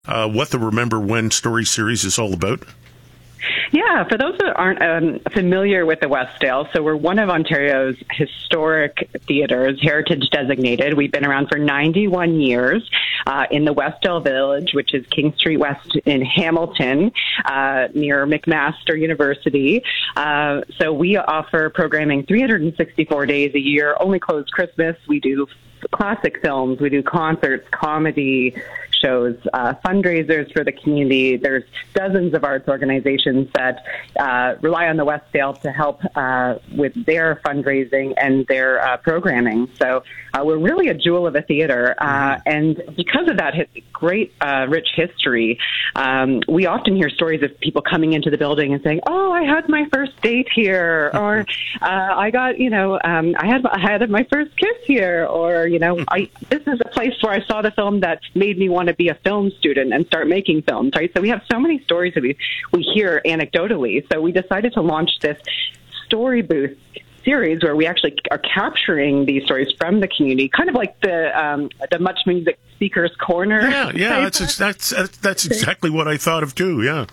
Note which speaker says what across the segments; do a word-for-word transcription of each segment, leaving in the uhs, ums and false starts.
Speaker 1: uh, what the Remember When story series is all about?
Speaker 2: Yeah, for those that aren't um, familiar with the Westdale, so we're one of Ontario's historic theatres, heritage designated. We've been around for ninety-one years uh, in the Westdale Village, which is King Street West in Hamilton, uh, near McMaster University. Uh, so we offer programming three hundred sixty-four days a year, only closed Christmas. We do classic films, we do concerts, comedy shows, uh, fundraisers for the community. There's dozens of arts organizations that uh, rely on the Westdale to help uh, with their fundraising and their uh, programming. So uh, we're really a jewel of a theater. Uh, and because of that great, uh, rich history, um, we often hear stories of people coming into the building and saying, oh, I had my first date here, or uh, I got, you know, um, I had I had my first kiss here, or, you know, I, this is a place where I saw the film that made me want to be a film student and start making films, right? So we have so many stories that we, we hear anecdotally. So we decided to launch this story booth series where we actually are capturing these stories from the community, kind of like the um, the Much Music Speakers Corner.
Speaker 1: Yeah, yeah, that's, that's, that's exactly what I thought of too, yeah.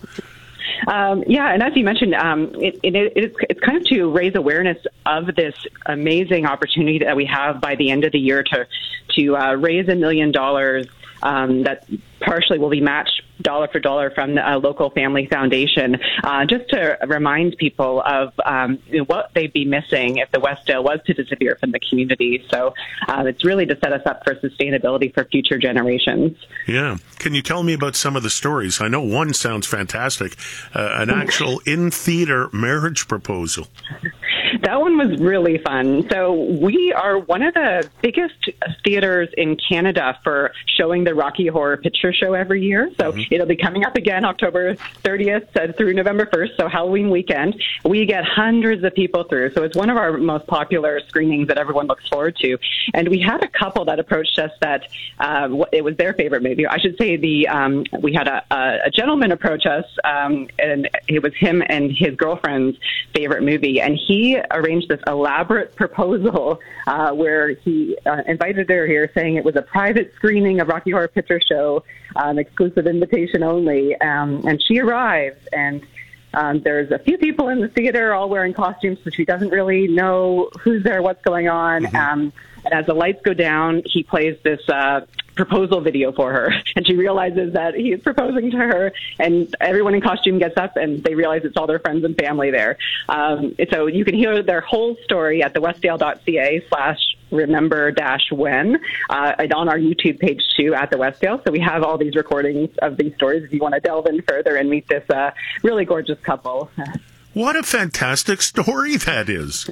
Speaker 2: Um, yeah, and as you mentioned, um, it, it, it's, it's kind of to raise awareness of this amazing opportunity that we have by the end of the year to to uh, raise a million dollars um, that partially will be matched dollar for dollar from the uh, local family foundation, uh, just to remind people of um, you know, what they'd be missing if the Westdale was to disappear from the community. So uh, it's really to set us up for sustainability for future generations.
Speaker 1: Yeah. Can you tell me about some of the stories? I know one sounds fantastic, uh, an actual in-theater marriage proposal.
Speaker 2: That one was really fun. So we are one of the biggest theaters in Canada for showing the Rocky Horror Picture Show every year. So mm-hmm. it'll be coming up again October thirtieth through November first, so Halloween weekend. We get hundreds of people through. So it's one of our most popular screenings that everyone looks forward to. And we had a couple that approached us that uh, it was their favorite movie. I should say the um, we had a, a gentleman approach us, um, and it was him and his girlfriend's favorite movie. And he arranged this elaborate proposal uh, where he uh, invited her here, saying it was a private screening of Rocky Horror Picture Show, um, exclusive invitation only. Um, and she arrives, and um, there's a few people in the theater all wearing costumes, so she doesn't really know who's there, what's going on. Mm-hmm. Um, and as the lights go down, he plays this uh, proposal video for her, and she realizes that he is proposing to her, and everyone in costume gets up, and they realize it's all their friends and family there. Um, so you can hear their whole story at the westdale.ca slash remember dash when uh, and on our YouTube page too at the Westdale. So we have all these recordings of these stories if you want to delve in further and meet this uh, really gorgeous couple.
Speaker 1: What a fantastic story that is.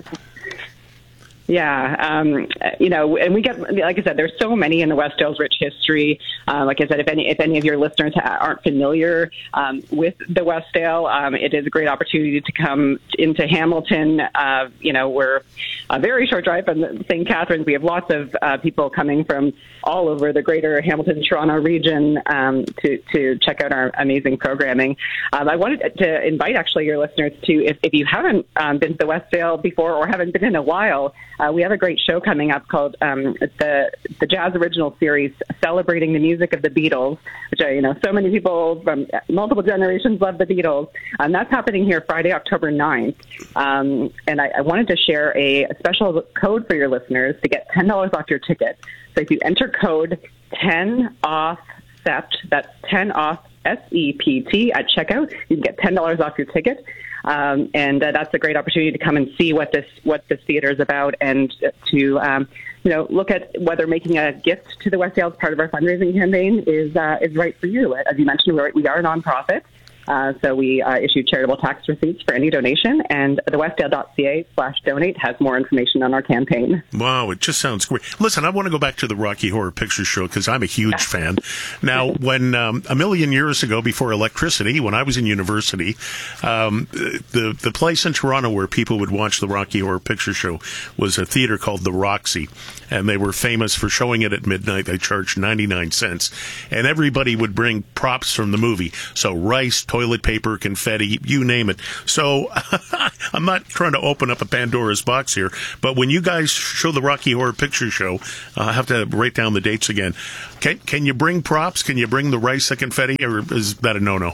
Speaker 2: Yeah, um, you know, and we get, like I said, there's so many in the Westdale's rich history. Uh, like I said, if any if any of your listeners ha- aren't familiar um, with the Westdale, um, it is a great opportunity to come into Hamilton. Uh, you know, we're a very short drive from Saint Catharines. We have lots of uh, people coming from all over the greater Hamilton, Toronto region um, to, to check out our amazing programming. Um, I wanted to invite, actually, your listeners to, if, if you haven't um, been to the Westdale before or haven't been in a while, Uh, we have a great show coming up called um, the the Jazz Original Series, celebrating the music of the Beatles, which are, you know, so many people from multiple generations love the Beatles. And that's happening here Friday, October ninth. Um, and I, I wanted to share a, a special code for your listeners to get ten dollars off your ticket. So if you enter code ten off sept, that's ten off S E P T at checkout, you can get ten dollars off your ticket. Um, and uh, that's a great opportunity to come and see what this what this theater is about, and to um, you know look at whether making a gift to the Westdale as part of our fundraising campaign is uh, is right for you. As you mentioned, we're, we are a nonprofit, uh, so we uh, issue charitable tax receipts for any donation. And the westdale.ca slash donate has more information on our campaign.
Speaker 1: Wow, it just sounds great. Listen, I want to go back to the Rocky Horror Picture Show because I'm a huge yeah. fan. Now, when um, a million years ago, before electricity, when I was in university, um, the the place in Toronto where people would watch the Rocky Horror Picture Show was a theater called the Roxy, and they were famous for showing it at midnight. They charged ninety-nine cents, and everybody would bring props from the movie. So rice, toilet paper, confetti, you name it. So I'm not trying to open up a Pandora's box here, but when you guys show the Rocky Horror Picture Show, I have to write down the dates again. Can, can you bring props? Can you bring the rice, the confetti, or is that a no-no?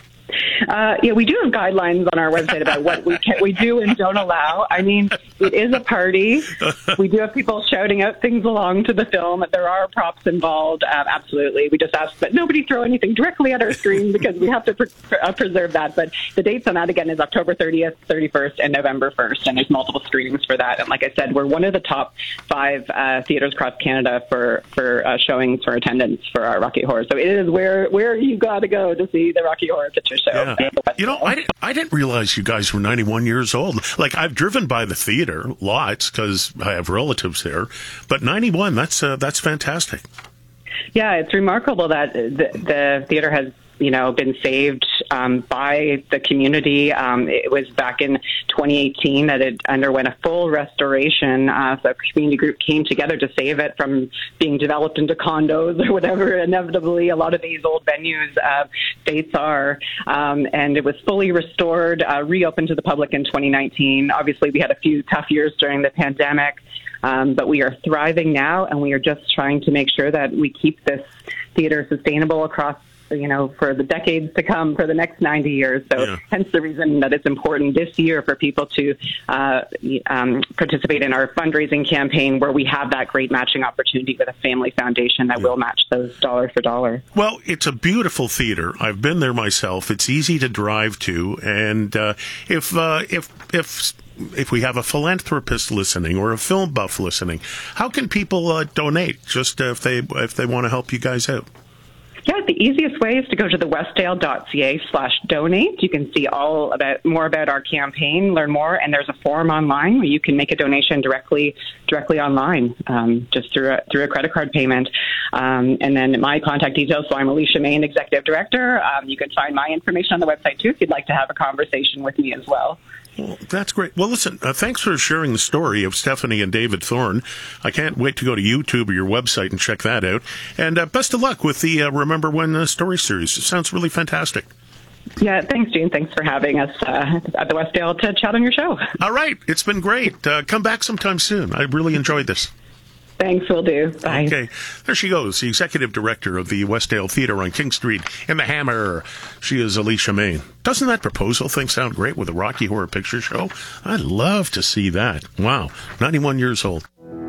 Speaker 2: Uh, yeah, we do have guidelines on our website about what we can, we do and don't allow. I mean, it is a party. We do have people shouting out things along to the film. There are props involved. Uh, absolutely. We just ask that nobody throw anything directly at our screen because we have to pre- uh, preserve that. But the dates on that, again, is October thirtieth, thirty-first, and November first. And there's multiple screenings for that. And like I said, we're one of the top five uh, theaters across Canada for, for uh, showings, for attendance for our Rocky Horror. So it is where, where you got to go to see the Rocky Horror Picture Show.
Speaker 1: Yeah. You know, I didn't, I didn't realize you guys were ninety-one years old. Like, I've driven by the theater lots because I have relatives there, but ninety-one, that's uh, that's fantastic.
Speaker 2: Yeah, it's remarkable that the, the theater has, you know, been saved um, by the community. Um, it was back in twenty eighteen that it underwent a full restoration. Uh, so a community group came together to save it from being developed into condos or whatever inevitably a lot of these old venues uh, states are. Um, and it was fully restored, uh, reopened to the public in twenty nineteen. Obviously, we had a few tough years during the pandemic. Um, but we are thriving now, and we are just trying to make sure that we keep this theater sustainable across, you know, for the decades to come, for the next ninety years. So yeah. Hence the reason that it's important this year for people to uh, um, participate in our fundraising campaign, where we have that great matching opportunity with a family foundation that yeah. will match those dollar for dollar.
Speaker 1: Well, it's a beautiful theater. I've been there myself. It's easy to drive to. And uh, if uh, if if... if we have a philanthropist listening or a film buff listening, how can people uh, donate just uh, if they if they want to help you guys out?
Speaker 2: Yeah, the easiest way is to go to the westdale.ca slash donate. You can see all about more about our campaign, learn more, and there's a form online where you can make a donation directly directly online, um, just through a, through a credit card payment. Um, and then my contact details, so I'm Alicia Main, Executive Director. Um, you can find my information on the website, too, if you'd like to have a conversation with me as well.
Speaker 1: Well, that's great. Well, listen, uh, thanks for sharing the story of Stephanie and David Thorne. I can't wait to go to YouTube or your website and check that out. And uh, best of luck with the uh, Remember When uh, story series. It sounds really fantastic.
Speaker 2: Yeah, thanks, Gene. Thanks for having us uh, at the Westdale to chat on your show. All
Speaker 1: right. It's been great. Uh, come back sometime soon. I really enjoyed this.
Speaker 2: Thanks, will do. Bye.
Speaker 1: Okay. There she goes, the executive director of the Westdale Theatre on King Street in the Hammer. She is Alicia Main. Doesn't that proposal thing sound great with the Rocky Horror Picture Show? I'd love to see that. Wow. ninety-one years old.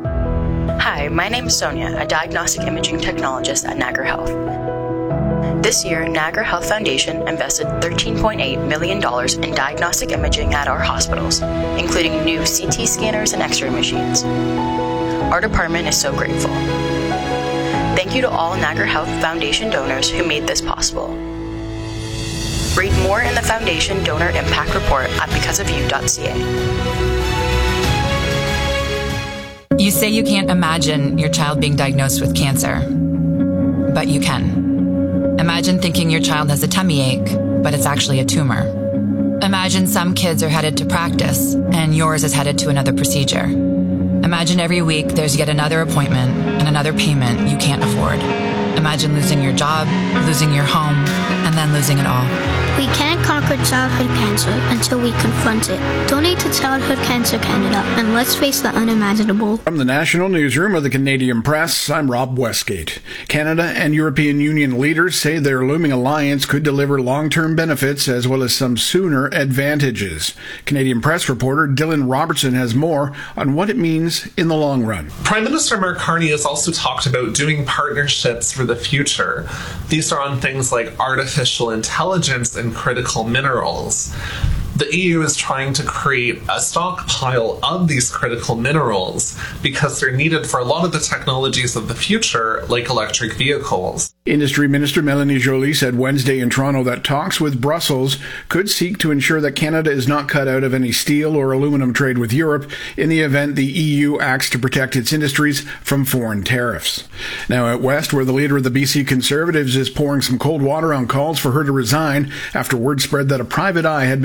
Speaker 3: Hi, my name is Sonia, a diagnostic imaging technologist at Niagara Health. This year, Niagara Health Foundation invested thirteen point eight million dollars in diagnostic imaging at our hospitals, including new C T scanners and X-ray machines. Our department is so grateful. Thank you to all Niagara Health Foundation donors who made this possible. Read more in the Foundation Donor Impact Report at because of you dot c a.
Speaker 4: You say you can't imagine your child being diagnosed with cancer, but you can. Imagine thinking your child has a tummy ache, but it's actually a tumor. Imagine some kids are headed to practice, and yours is headed to another procedure. Imagine every week there's yet another appointment and another payment you can't afford. Imagine losing your job, losing your home, and then losing it all.
Speaker 5: We can't conquer childhood cancer until we confront it. Donate to Childhood Cancer Canada, and let's face the unimaginable.
Speaker 6: From the National Newsroom of the Canadian Press, I'm Rob Westgate. Canada and European Union leaders say their looming alliance could deliver long-term benefits as well as some sooner advantages. Canadian Press reporter Dylan Robertson has more on what it means in the long run.
Speaker 7: Prime Minister Mark Carney has also talked about doing partnerships for the future. These are on things like artificial intelligence and critical minerals. The E U is trying to create a stockpile of these critical minerals because they're needed for a lot of the technologies of the future, like electric vehicles.
Speaker 6: Industry Minister Melanie Joly said Wednesday in Toronto that talks with Brussels could seek to ensure that Canada is not cut out of any steel or aluminum trade with Europe in the event the E U acts to protect its industries from foreign tariffs. Now out west, where the leader of the B C Conservatives is pouring some cold water on calls for her to resign after word spread that a private eye had been hired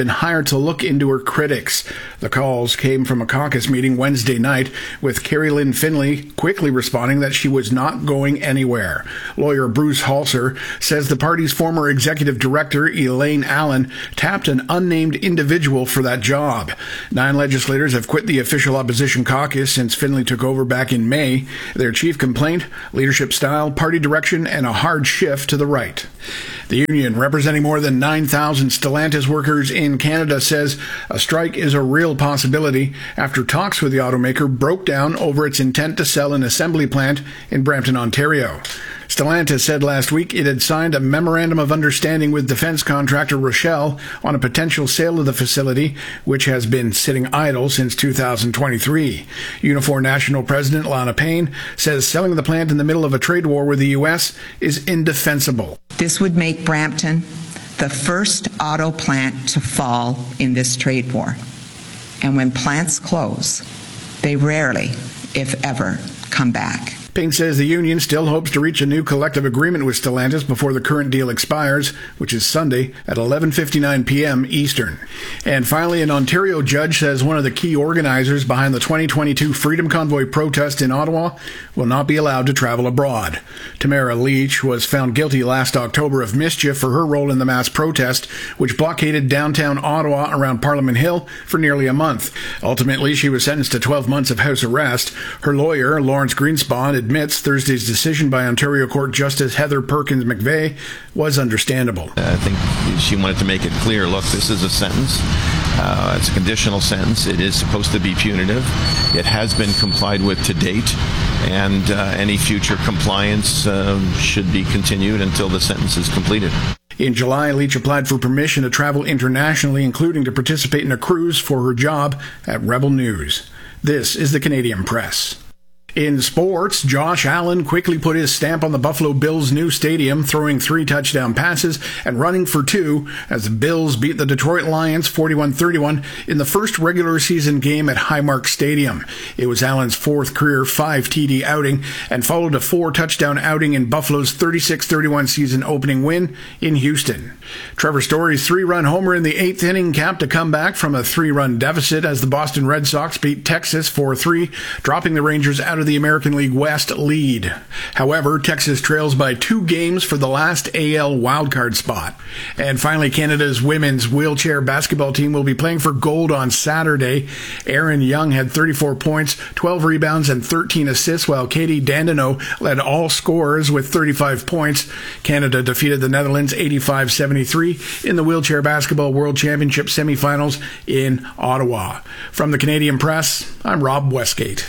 Speaker 6: to look into her critics. The calls came from a caucus meeting Wednesday night, with Carrie Lynn Finley quickly responding that she was not going anywhere. Lawyer Bruce Halser says the party's former executive director, Elaine Allen, tapped an unnamed individual for that job. Nine legislators have quit the official opposition caucus since Finley took over back in May. Their chief complaint, leadership style, party direction, and a hard shift to the right. The union, representing more than nine thousand Stellantis workers in Canada, says a strike is a real possibility after talks with the automaker broke down over its intent to sell an assembly plant in Brampton, Ontario. Stellantis said last week it had signed a memorandum of understanding with defense contractor Rochelle on a potential sale of the facility, which has been sitting idle since two thousand twenty-three. Unifor National President Lana Payne says selling the plant in the middle of a trade war with the U S is indefensible.
Speaker 8: This would make Brampton the first auto plant to fall in this trade war. And when plants close, they rarely, if ever, come back.
Speaker 6: Payne says the union still hopes to reach a new collective agreement with Stellantis before the current deal expires, which is Sunday at eleven fifty-nine p.m. Eastern. And finally, an Ontario judge says one of the key organizers behind the twenty twenty-two Freedom Convoy protest in Ottawa will not be allowed to travel abroad. Tamara Leach was found guilty last October of mischief for her role in the mass protest, which blockaded downtown Ottawa around Parliament Hill for nearly a month. Ultimately, she was sentenced to twelve months of house arrest. Her lawyer, Lawrence Greenspan, admits Thursday's decision by Ontario Court Justice Heather Perkins McVeigh was understandable.
Speaker 9: I think she wanted to make it clear, look, this is a sentence. Uh, it's a conditional sentence. It is supposed to be punitive. It has been complied with to date, and uh, any future compliance uh, should be continued until the sentence is completed.
Speaker 6: In July, Leach applied for permission to travel internationally, including to participate in a cruise for her job at Rebel News. This is the Canadian Press. In sports, Josh Allen quickly put his stamp on the Buffalo Bills' new stadium, throwing three touchdown passes and running for two as the Bills beat the Detroit Lions forty-one thirty-one in the first regular season game at Highmark Stadium. It was Allen's fourth career five T D outing and followed a four-touchdown outing in Buffalo's thirty-six thirty-one season opening win in Houston. Trevor Story's three-run homer in the eighth inning capped a comeback from a three-run deficit as the Boston Red Sox beat Texas four three, dropping the Rangers out of the American League West lead. However, Texas trails by two games for the last A L wildcard spot. And finally, Canada's women's wheelchair basketball team will be playing for gold on Saturday. Erin Young had thirty-four points, twelve rebounds, and thirteen assists, while Katie Dandeneau led all scorers with thirty-five points. Canada defeated the Netherlands eighty-five seventy-three in the Wheelchair Basketball World Championship semifinals in Ottawa. From the Canadian Press, I'm Rob Westgate.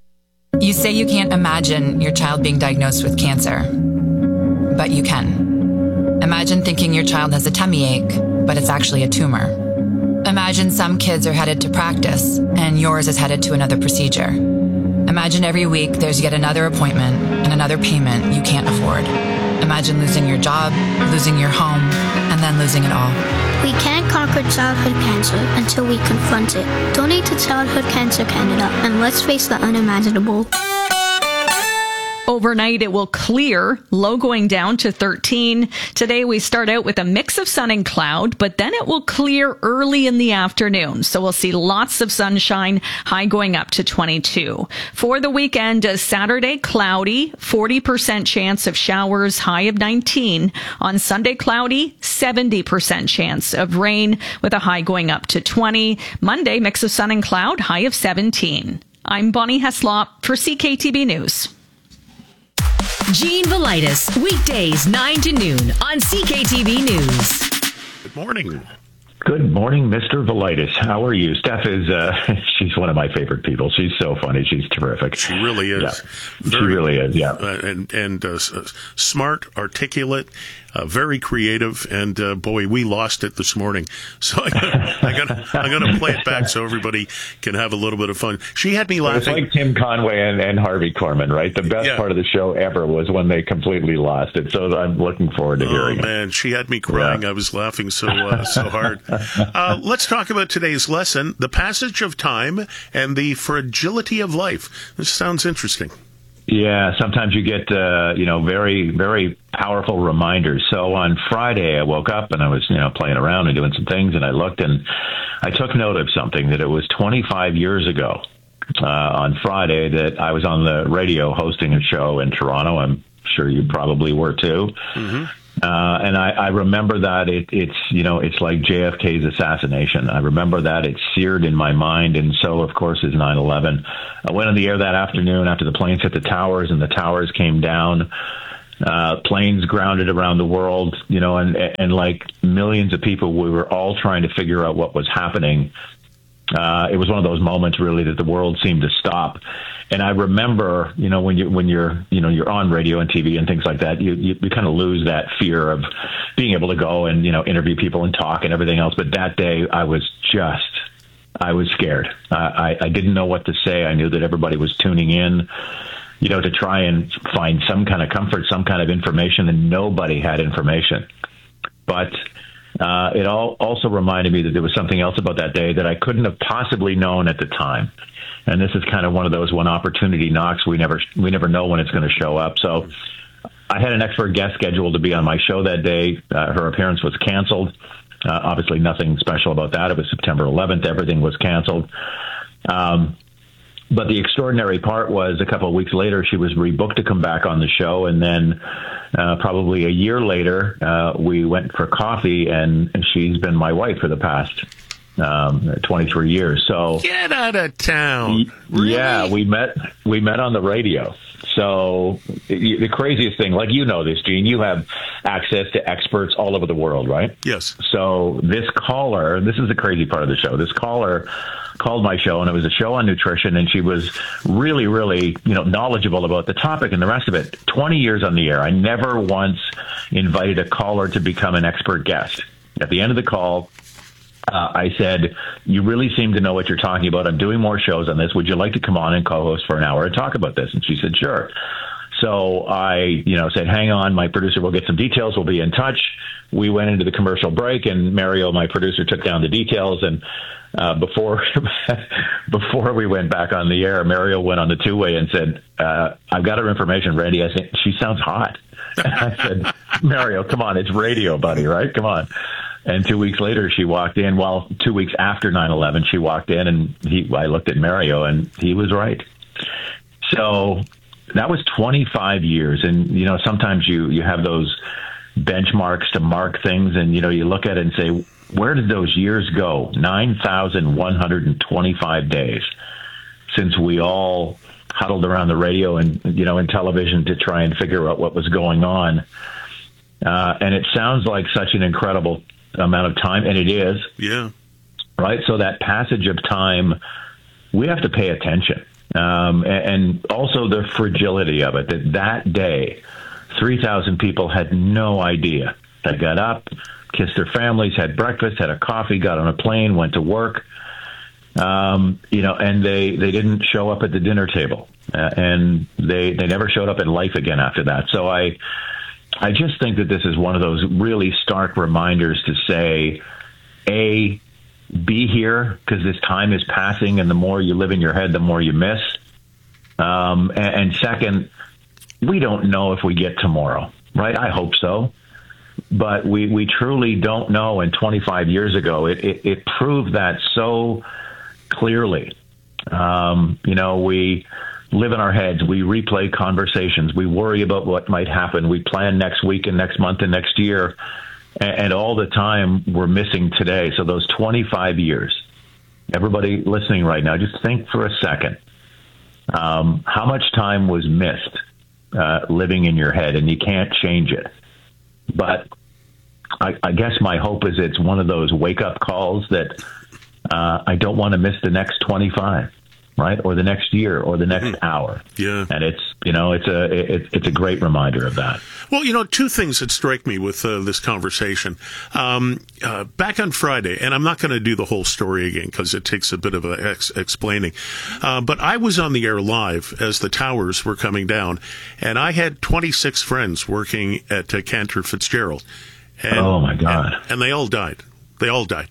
Speaker 4: You say you can't imagine your child being diagnosed with cancer, but you can. Imagine thinking your child has a tummy ache, but it's actually a tumor. Imagine some kids are headed to practice, and yours is headed to another procedure. Imagine every week there's yet another appointment and another payment you can't afford. Imagine losing your job, losing your home, and then losing it all.
Speaker 5: We can't conquer childhood cancer until we confront it. Donate to Childhood Cancer Canada and let's face the unimaginable.
Speaker 10: Overnight, it will clear, low going down to thirteen. Today, we start out with a mix of sun and cloud, but then it will clear early in the afternoon. So we'll see lots of sunshine, high going up to twenty-two. For the weekend, uh, Saturday, cloudy, forty percent chance of showers, high of nineteen. On Sunday, cloudy, seventy percent chance of rain with a high going up to twenty. Monday, mix of sun and cloud, high of seventeen. I'm Bonnie Heslop for C K T B News.
Speaker 11: Gene Velitis, weekdays nine to noon on C K T V News.
Speaker 1: Good morning.
Speaker 12: Good morning, Mister Velitis. How are you? Steph is, uh, she's one of my favorite people. She's so funny. She's terrific.
Speaker 1: She really is.
Speaker 12: Yeah.
Speaker 1: Very,
Speaker 12: she really is, yeah.
Speaker 1: Uh, and and uh, smart, articulate, uh, very creative, and uh, boy, we lost it this morning. So I gotta, I gotta, I'm going to play it back so everybody can have a little bit of fun. She had me laughing.
Speaker 12: It's like Tim Conway and, and Harvey Korman, right? The best yeah. part of the show ever was when they completely lost it. So I'm looking forward to
Speaker 1: oh,
Speaker 12: hearing
Speaker 1: man, it. Oh, man, she had me crying. Yeah. I was laughing so uh, so hard. Uh, let's talk about today's lesson, the passage of time and the fragility of life. This sounds interesting.
Speaker 12: Yeah, sometimes you get, uh, you know, very, very powerful reminders. So on Friday, I woke up and I was, you know, playing around and doing some things, and I looked and I took note of something, that it was twenty-five years ago uh, on Friday that I was on the radio hosting a show in Toronto. I'm sure you probably were too. Mm-hmm. Uh, and I, I remember that it, it's, you know, it's like J F K's assassination. I remember that it's seared in my mind. And so, of course, is nine eleven. I went on the air that afternoon after the planes hit the towers and the towers came down. Uh, planes grounded around the world, you know, and, and like millions of people, we were all trying to figure out what was happening. Uh, it was one of those moments, really, that the world seemed to stop. And I remember, you know, when you when you're, you know, you're on radio and T V and things like that, you you, you kind of lose that fear of being able to go and, you know, interview people and talk and everything else. But that day, I was just, I was scared. Uh, I I didn't know what to say. I knew that everybody was tuning in, you know, to try and find some kind of comfort, some kind of information, and nobody had information. But uh, it all also reminded me that there was something else about that day that I couldn't have possibly known at the time. And this is kind of one of those, when opportunity knocks, we never we never know when it's going to show up. So I had an expert guest scheduled to be on my show that day. Uh, her appearance was canceled. Uh, obviously, nothing special about that. It was September eleventh. Everything was canceled. Um, but the extraordinary part was, a couple of weeks later, she was rebooked to come back on the show. And then uh, probably a year later, uh, we went for coffee, and, and she's been my wife for the past um, twenty-three years. So
Speaker 1: get out of town. Really?
Speaker 12: Yeah, we met, we met on the radio. So the craziest thing, like, you know this, Gene, you have access to experts all over the world, right?
Speaker 1: Yes.
Speaker 12: So this caller, this is the crazy part of the show. This caller called my show, and it was a show on nutrition, and she was really, really, you know, knowledgeable about the topic and the rest of it. twenty years on the air. I never once invited a caller to become an expert guest. At the end of the call, Uh, I said, you really seem to know what you're talking about. I'm doing more shows on this. Would you like to come on and co-host for an hour and talk about this? And she said, sure. So I, you know, said, hang on, my producer will get some details. We'll be in touch. We went into the commercial break, and Mario, my producer, took down the details. And uh, before before we went back on the air, Mario went on the two-way and said, uh, I've got her information, Randy. I said, she sounds hot. And I said, Mario, come on, it's radio, buddy, right? Come on. And two weeks later, she walked in. Well, two weeks after nine eleven, she walked in, and he, I looked at Mario, and he was right. So that was twenty-five years. And, you know, sometimes you, you have those benchmarks to mark things, and, you know, you look at it and say, where did those years go? nine thousand one hundred twenty-five days since we all huddled around the radio and, you know, in television to try and figure out what was going on. Uh, and it sounds like such an incredible amount of time, and it is.
Speaker 1: Yeah.
Speaker 12: Right? So that passage of time, we have to pay attention. Um, and, and also the fragility of it, that that day, three thousand people had no idea. They got up, kissed their families, had breakfast, had a coffee, got on a plane, went to work, um, you know, and they, they didn't show up at the dinner table. Uh, and they, they never showed up in life again after that. So I... I just think that this is one of those really stark reminders to say, A, be here, because this time is passing, and the more you live in your head, the more you miss. Um, and, and second, we don't know if we get tomorrow, right? I hope so. But we, we truly don't know. And twenty-five years ago, it, it, it proved that so clearly. Um, you know, we live in our heads. We replay conversations. We worry about what might happen. We plan next week and next month and next year. And, and all the time we're missing today. So those twenty-five years, everybody listening right now, just think for a second. Um, how much time was missed uh, living in your head, and you can't change it. But I, I guess my hope is it's one of those wake-up calls that uh, I don't want to miss the next twenty-five. Right, or the next year, or the next mm. hour.
Speaker 1: Yeah,
Speaker 12: and it's you know it's a it, it's a great reminder of that.
Speaker 1: Well, you know, two things that strike me with uh, this conversation. Um, uh, back on Friday, and I'm not going to do the whole story again because it takes a bit of a ex- explaining. Uh, but I was on the air live as the towers were coming down, and I had twenty-six friends working at uh, Cantor Fitzgerald. And,
Speaker 12: oh my God!
Speaker 1: And, and they all died. They all died.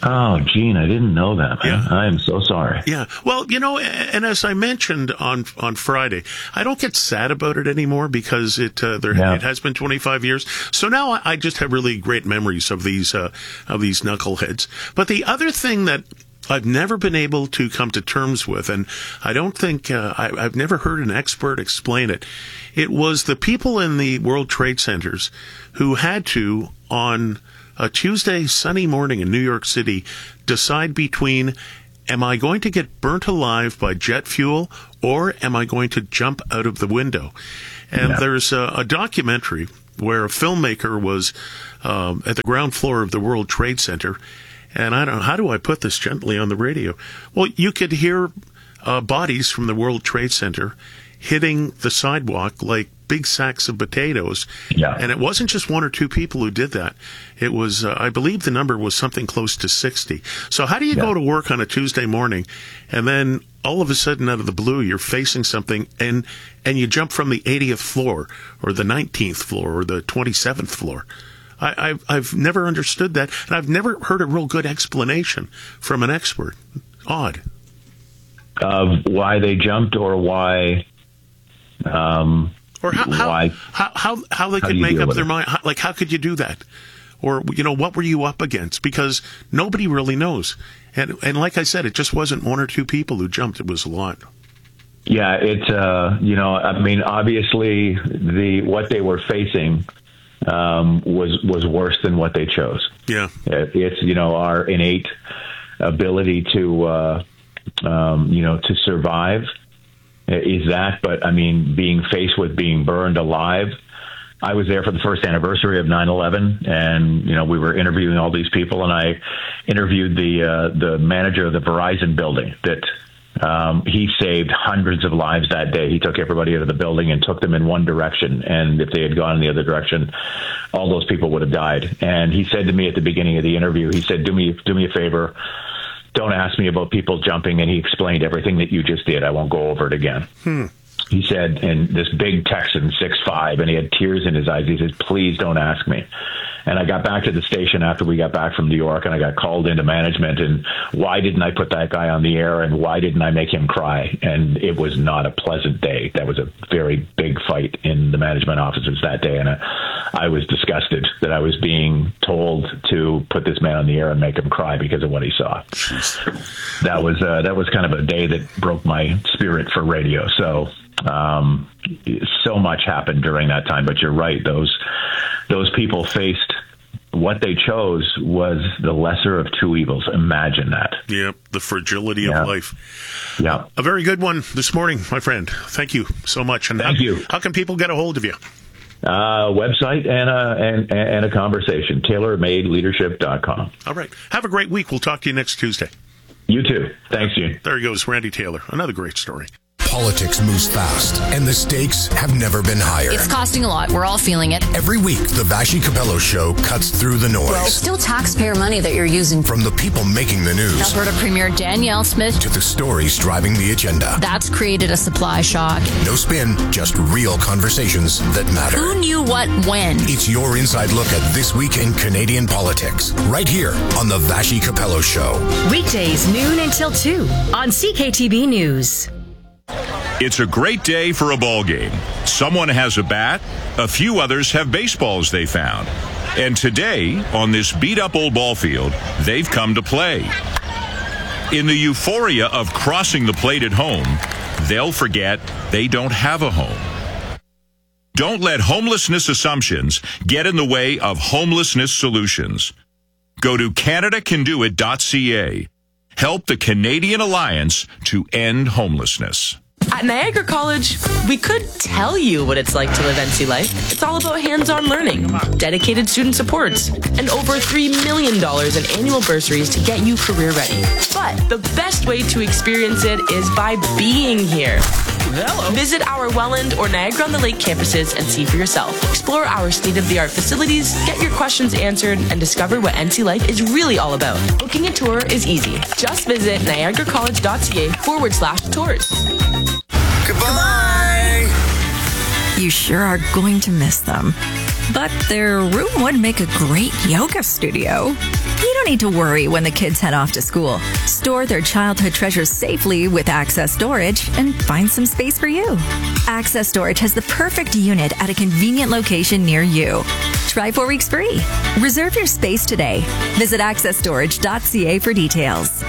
Speaker 12: Oh, Gene, I didn't know that. Yeah. I am so sorry.
Speaker 1: Yeah. Well, you know, and as I mentioned on on Friday, I don't get sad about it anymore because it uh, there yeah. it has been twenty-five years. So now I just have really great memories of these uh, of these knuckleheads. But the other thing that I've never been able to come to terms with, and I don't think uh, I, I've never heard an expert explain it. It was the people in the World Trade Centers who had to, on a Tuesday sunny morning in New York City, decide between, am I going to get burnt alive by jet fuel or am I going to jump out of the window? And yeah. there's a, a documentary where a filmmaker was um, at the ground floor of the World Trade Center. And I don't know, how do I put this gently on the radio? Well, you could hear uh, bodies from the World Trade Center hitting the sidewalk like big sacks of potatoes.
Speaker 12: Yeah.
Speaker 1: And it wasn't just one or two people who did that. It was, uh, I believe the number was something close to sixty. So how do you yeah. go to work on a Tuesday morning and then all of a sudden out of the blue you're facing something and, and you jump from the eightieth floor or the nineteenth floor or the twenty-seventh floor? I, I've, I've never understood that, and I've never heard a real good explanation from an expert. Odd.
Speaker 12: Of why they jumped or why... Um,
Speaker 1: or how,
Speaker 12: why,
Speaker 1: how, how, how they could make up their mind. How, like, how could you do that? Or, you know, what were you up against? Because nobody really knows. And, and like I said, it just wasn't one or two people who jumped. It was a lot.
Speaker 12: Yeah, it's, uh, you know, I mean, obviously, the what they were facing... Um, was was worse than what they chose.
Speaker 1: Yeah,
Speaker 12: it's you know our innate ability to uh, um, you know to survive is that, but I mean being faced with being burned alive. I was there for the first anniversary of nine eleven, and you know we were interviewing all these people, and I interviewed the uh, the manager of the Verizon building that. Um, he saved hundreds of lives that day. He took everybody out of the building and took them in one direction. And if they had gone in the other direction, all those people would have died. And he said to me at the beginning of the interview, he said, do me, do me a favor. Don't ask me about people jumping. And he explained everything that you just did. I won't go over it again.
Speaker 1: Hmm.
Speaker 12: He said, and this big Texan, six five, and he had tears in his eyes. He said, please don't ask me. And I got back to the station after we got back from New York, and I got called into management. And why didn't I put that guy on the air? And why didn't I make him cry? And it was not a pleasant day. That was a very big fight in the management offices that day. And I, I was disgusted that I was being told to put this man on the air and make him cry because of what he saw. That was uh, that was kind of a day that broke my spirit for radio. So um, so much happened during that time. But you're right; those those people faced what they chose was the lesser of two evils. Imagine that.
Speaker 1: Yep, the fragility
Speaker 12: yeah.
Speaker 1: of life.
Speaker 12: Yeah,
Speaker 1: a very good one this morning, my friend. Thank you so much. And
Speaker 12: thank
Speaker 1: how,
Speaker 12: you.
Speaker 1: How can people get a hold of you?
Speaker 12: Uh, website and a, and, and a conversation, tailor made leadership dot com.
Speaker 1: All right. Have a great week. We'll talk to you next Tuesday.
Speaker 12: You too. Thanks, Gene.
Speaker 1: There he goes, Randy Taylor. Another great story.
Speaker 13: Politics moves fast, and the stakes have never been higher.
Speaker 14: It's costing a lot. We're all feeling it.
Speaker 13: Every week, the Vashi Capello Show cuts through the noise.
Speaker 14: Well, it's still taxpayer money that you're using.
Speaker 13: From the people making the news.
Speaker 14: Alberta Premier Danielle Smith.
Speaker 13: To the stories driving the agenda.
Speaker 14: That's created a supply shock.
Speaker 13: No spin, just real conversations that matter.
Speaker 14: Who knew what when?
Speaker 13: It's your inside look at this week in Canadian politics. Right here on the Vashi Capello Show.
Speaker 11: Weekdays, noon until two on C K T B News.
Speaker 15: It's a great day for a ball game. Someone has a bat, a few others have baseballs they found. And today, on this beat-up old ball field, they've come to play. In the euphoria of crossing the plate at home, they'll forget they don't have a home. Don't let homelessness assumptions get in the way of homelessness solutions. Go to canada can do it dot c a. Help the Canadian Alliance to end homelessness.
Speaker 16: At Niagara College, we could tell you what it's like to live N C life. It's all about hands-on learning, dedicated student supports, and over three million dollars in annual bursaries to get you career ready. But the best way to experience it is by being here. Hello. Visit our Welland or Niagara-on-the-Lake campuses and see for yourself. Explore our state-of-the-art facilities, get your questions answered, and discover what N C life is really all about. Booking a tour is easy. Just visit niagara college dot c a forward slash tours.
Speaker 17: Goodbye! You sure are going to miss them. But their room would make a great yoga studio.
Speaker 18: You don't need to worry when the kids head off to school. Store their childhood treasures safely with Access Storage and find some space for you. Access Storage has the perfect unit at a convenient location near you. Try four weeks free. Reserve your space today. Visit access storage dot c a for details.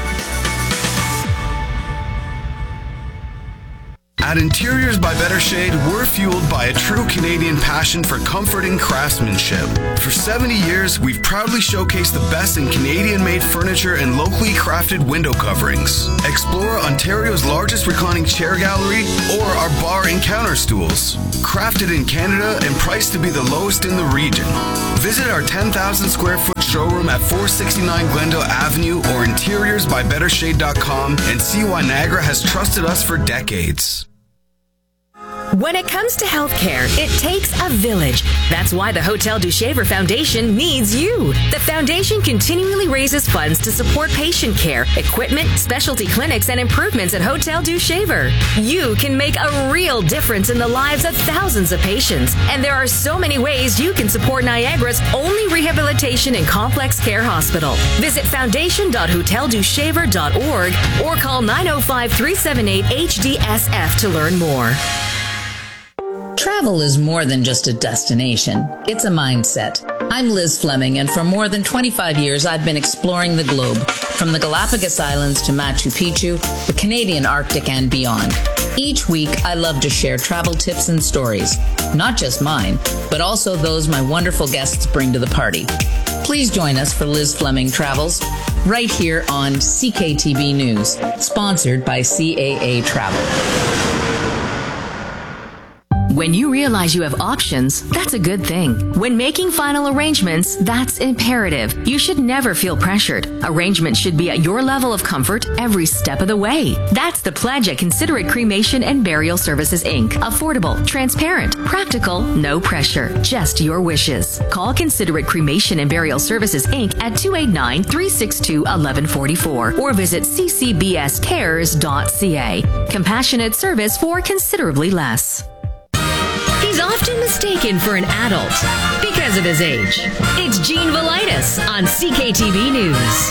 Speaker 19: At Interiors by Better Shade, we're fueled by a true Canadian passion for comfort and craftsmanship. For seventy years, we've proudly showcased the best in Canadian-made furniture and locally crafted window coverings. Explore Ontario's largest reclining chair gallery or our bar and counter stools. Crafted in Canada and priced to be the lowest in the region. Visit our ten thousand square foot showroom at four sixty-nine Glendale Avenue or interiors by better shade dot com and see why Niagara has trusted us for decades.
Speaker 11: When it comes to healthcare, it takes a village. That's why the Hotel du Shaver Foundation needs you. The foundation continually raises funds to support patient care, equipment, specialty clinics, and improvements at Hotel du Shaver. You can make a real difference in the lives of thousands of patients. And there are so many ways you can support Niagara's only rehabilitation and complex care hospital. Visit foundation dot hotel du shaver dot org or call nine oh five, three seven eight, H D S F to learn more.
Speaker 20: Travel is more than just a destination. It's a mindset. I'm Liz Fleming, and for more than twenty-five years, I've been exploring the globe, from the Galapagos Islands to Machu Picchu, the Canadian Arctic, and beyond. Each week, I love to share travel tips and stories, not just mine, but also those my wonderful guests bring to the party. Please join us for Liz Fleming Travels, right here on C K T V News, sponsored by C A A Travel.
Speaker 11: When you realize you have options, that's a good thing. When making final arrangements, that's imperative. You should never feel pressured. Arrangements should be at your level of comfort every step of the way. That's the pledge at Considerate Cremation and Burial Services, Incorporated. Affordable, transparent, practical, no pressure, just your wishes. Call Considerate Cremation and Burial Services, Incorporated at two eight nine, three six two, one one four four or visit c c b s cares dot c a. Compassionate service for considerably less. He's often mistaken for an adult because of his age. It's Gene Velitis on C K T V News.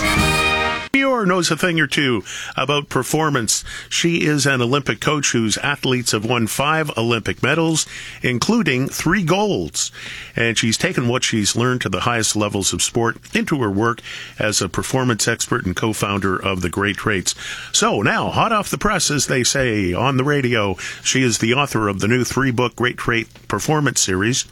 Speaker 1: Muir knows a thing or two about performance. She is an Olympic coach whose athletes have won five Olympic medals, including three golds. And she's taken what she's learned to the highest levels of sport into her work as a performance expert and co-founder of the Great Traits. So now, hot off the press, as they say on the radio, she is the author of the new three-book Great Trait Performance series.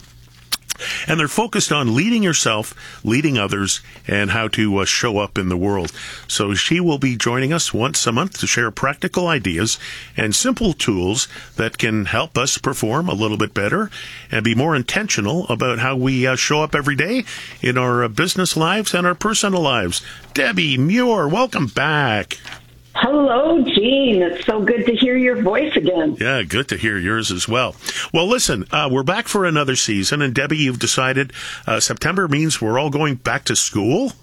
Speaker 1: And they're focused on leading yourself, leading others, and how to uh, show up in the world. So she will be joining us once a month to share practical ideas and simple tools that can help us perform a little bit better and be more intentional about how we uh, show up every day in our uh, business lives and our personal lives. Debbie Muir, welcome back.
Speaker 21: Hello, Gene. It's so good to hear your voice again.
Speaker 1: Yeah, good to hear yours as well. Well, listen, uh, we're back for another season, and Debbie, you've decided uh, September means we're all going back to school?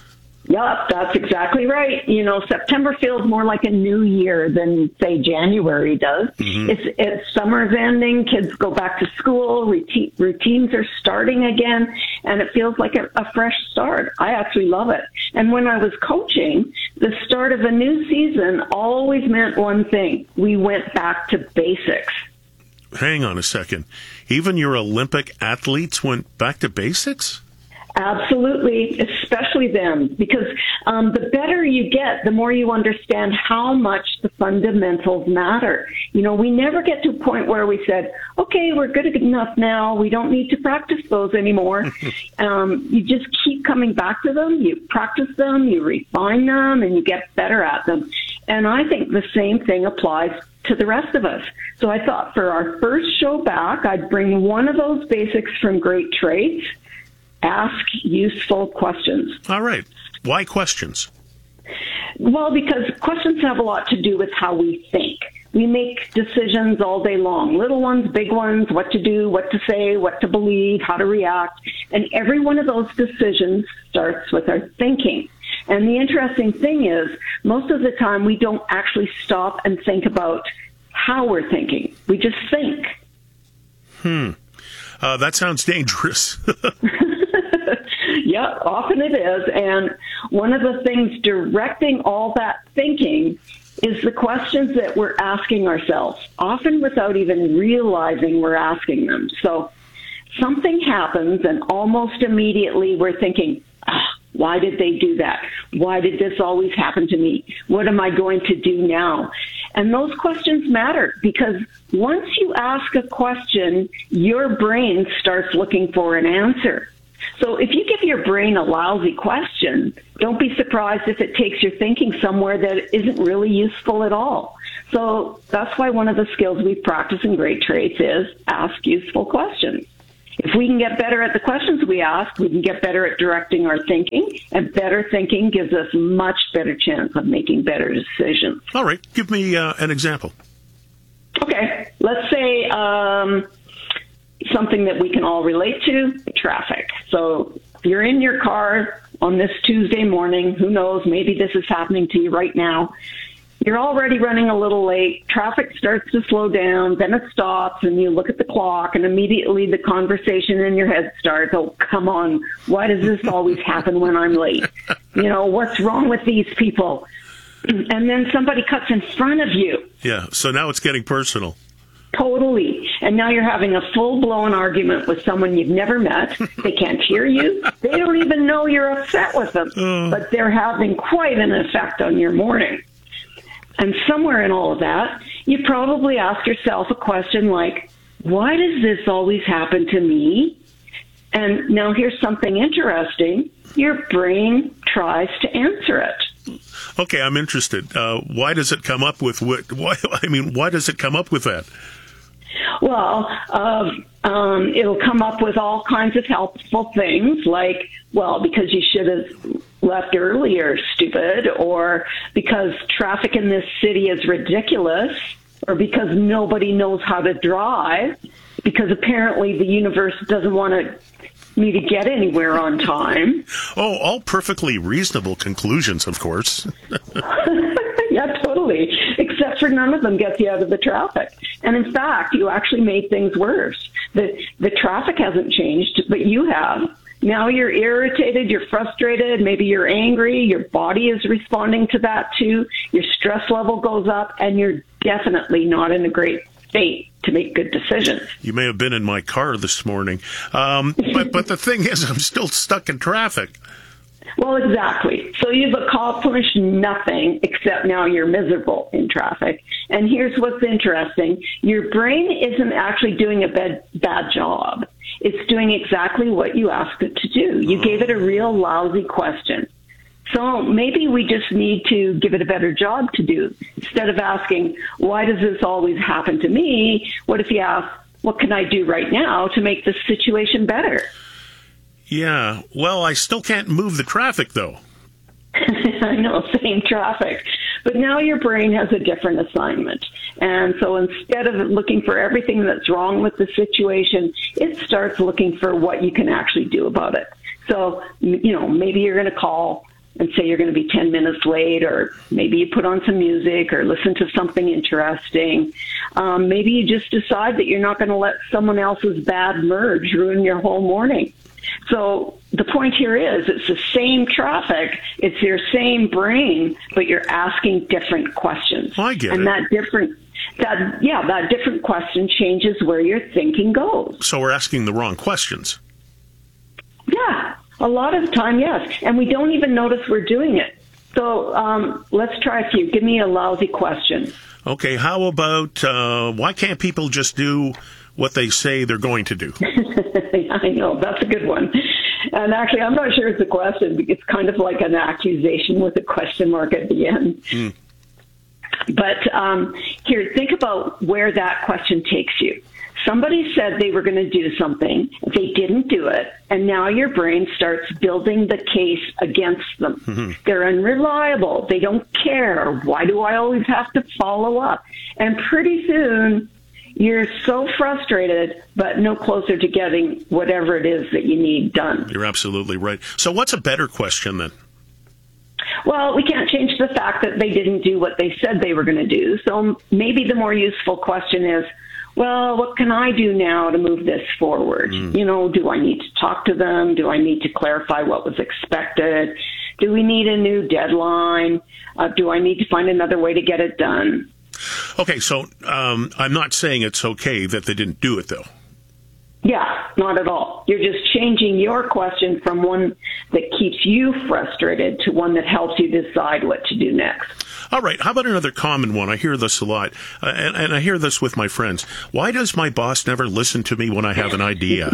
Speaker 21: Yep, that's exactly right. You know, September feels more like a new year than, say, January does. Mm-hmm. It's, it's summer's ending, kids go back to school, routine, routines are starting again, and it feels like a, a fresh start. I actually love it. And when I was coaching, the start of a new season always meant one thing. We went back to basics.
Speaker 1: Hang on a second. Even your Olympic athletes went back to basics?
Speaker 21: Absolutely, especially them, because um, the better you get, the more you understand how much the fundamentals matter. You know, we never get to a point where we said, okay, we're good enough now, we don't need to practice those anymore. um, you just keep coming back to them, you practice them, you refine them, and you get better at them. And I think the same thing applies to the rest of us. So I thought for our first show back, I'd bring one of those basics from Great Traits. Ask useful questions.
Speaker 1: All right. Why questions?
Speaker 21: Well, because questions have a lot to do with how we think. We make decisions all day long, little ones, big ones, what to do, what to say, what to believe, how to react. And every one of those decisions starts with our thinking. And the interesting thing is, most of the time, we don't actually stop and think about how we're thinking. We just think.
Speaker 1: Hmm. Uh, that sounds dangerous.
Speaker 21: Yeah, often it is. And one of the things directing all that thinking is the questions that we're asking ourselves, often without even realizing we're asking them. So something happens and almost immediately we're thinking, ah, why did they do that? Why did this always happen to me? What am I going to do now? And those questions matter because once you ask a question, your brain starts looking for an answer. So if you give your brain a lousy question, don't be surprised if it takes your thinking somewhere that isn't really useful at all. So that's why one of the skills we practice in Great Traits is ask useful questions. If we can get better at the questions we ask, we can get better at directing our thinking, and better thinking gives us much better chance of making better decisions.
Speaker 1: All right. Give me uh, an example.
Speaker 21: Okay. Let's say um, something that we can all relate to, traffic. So if you're in your car on this Tuesday morning, who knows, maybe this is happening to you right now. You're already running a little late. Traffic starts to slow down, then it stops, and you look at the clock, and immediately the conversation in your head starts, oh, come on, why does this always happen when I'm late? You know, what's wrong with these people? And then somebody cuts in front of you.
Speaker 1: Yeah, so now it's getting personal.
Speaker 21: Totally. And now you're having a full-blown argument with someone you've never met. They can't hear you. They don't even know you're upset with them. Uh. But they're having quite an effect on your morning. And somewhere in all of that, you probably ask yourself a question like, why does this always happen to me? And now here's something interesting. Your brain tries to answer it.
Speaker 1: Okay, I'm interested. Uh, why does it come up with what? Why, I mean, why does it come up with that?
Speaker 21: Well, uh, um, it'll come up with all kinds of helpful things like, well, because you should have left earlier, stupid, or because traffic in this city is ridiculous, or because nobody knows how to drive, because apparently the universe doesn't want to me to get anywhere on time.
Speaker 1: Oh, all perfectly reasonable conclusions, of course.
Speaker 21: Yeah, totally. Except for none of them gets you out of the traffic. And in fact, you actually made things worse. The the traffic hasn't changed, but you have. Now you're irritated, you're frustrated, maybe you're angry, your body is responding to that too, your stress level goes up, and you're definitely not in a great state to make good decisions.
Speaker 1: You may have been in my car this morning, um, but, but the thing is, I'm still stuck in traffic.
Speaker 21: Well, exactly. So you've accomplished nothing except now you're miserable in traffic. And here's what's interesting. Your brain isn't actually doing a bad, bad job. It's doing exactly what you asked it to do. You gave it a real lousy question. So maybe we just need to give it a better job to do. Instead of asking, why does this always happen to me? What if you ask, what can I do right now to make this situation better?
Speaker 1: Yeah, well, I still can't move the traffic, though.
Speaker 21: I know, same traffic. But now your brain has a different assignment. And so instead of looking for everything that's wrong with the situation, it starts looking for what you can actually do about it. So, you know, maybe you're going to call and say you're going to be ten minutes late, or maybe you put on some music or listen to something interesting. Um, maybe you just decide that you're not going to let someone else's bad merge ruin your whole morning. So the point here is it's the same traffic, it's your same brain, but you're asking different questions.
Speaker 1: I get
Speaker 21: and
Speaker 1: it.
Speaker 21: that different, that yeah, that different question changes where your thinking goes.
Speaker 1: So we're asking the wrong questions.
Speaker 21: Yeah, a lot of the time, yes. And we don't even notice we're doing it. So um, let's try a few. Give me a lousy question.
Speaker 1: Okay, how about uh, why can't people just do what they say they're going to do?
Speaker 21: I know, that's a good one. And actually, I'm not sure it's a question. It's kind of like an accusation with a question mark at the end. Mm. But um, here, think about where that question takes you. Somebody said they were going to do something, they didn't do it, and now your brain starts building the case against them. Mm-hmm. They're unreliable, they don't care, why do I always have to follow up? And pretty soon, you're so frustrated, but no closer to getting whatever it is that you need done.
Speaker 1: You're absolutely right. So what's a better question then?
Speaker 21: Well, we can't change the fact that they didn't do what they said they were going to do, so maybe the more useful question is, well, what can I do now to move this forward? Mm. You know, do I need to talk to them? Do I need to clarify what was expected? Do we need a new deadline? Uh, do I need to find another way to get it done?
Speaker 1: Okay, so um, I'm not saying it's okay that they didn't do it, though.
Speaker 21: Yeah, not at all. You're just changing your question from one that keeps you frustrated to one that helps you decide what to do next.
Speaker 1: All right. How about another common one? I hear this a lot, uh, and, and I hear this with my friends. Why does my boss never listen to me when I have an idea?